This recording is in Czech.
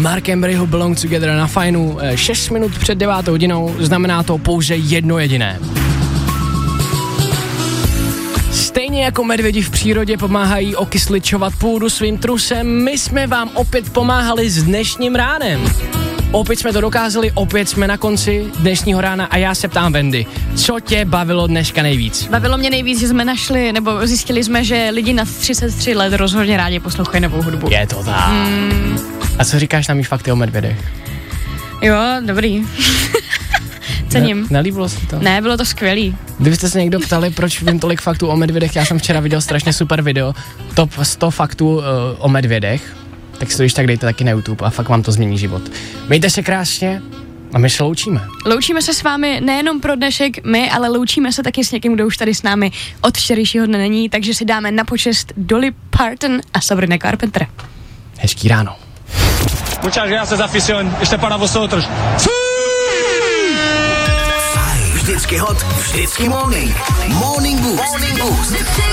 Mark Emeryho Belong Together na Fajnu 6 minut před 9 hodinou, znamená to pouze jedno jediné. Stejně jako medvědi v přírodě pomáhají okysličovat půdu svým trusem, my jsme vám opět pomáhali s dnešním ránem. Opět jsme to dokázali, opět jsme na konci dnešního rána a já se ptám Wendy, co tě bavilo dneška nejvíc? Bavilo mě nejvíc, že jsme našli, nebo zjistili jsme, že lidi nad 33 let rozhodně rádi poslouchají novou hudbu. Je to tak. A co říkáš na mý fakty o medvědech? Jo, dobrý. Cením. Nelíbilo se to? Ne, bylo to skvělý. Kdybyste se někdo ptali, proč vím tolik faktů o medvědech, já jsem včera viděl strašně super video, top 100 faktů o medvědech, tak si to když tak dejte taky na YouTube a fakt vám to změní život. Mějte se krásně a my se loučíme. Loučíme se s vámi nejenom pro dnešek my, ale loučíme se taky s někým, kdo už tady s námi od včerejšího dne není, takže si dáme na počest Dolly Parton a Sabrina Carpenter. Hezký ráno. Muchas gracias, afición. Este para vosotros. Vždycky hot, vždycky morning. Morning Boost.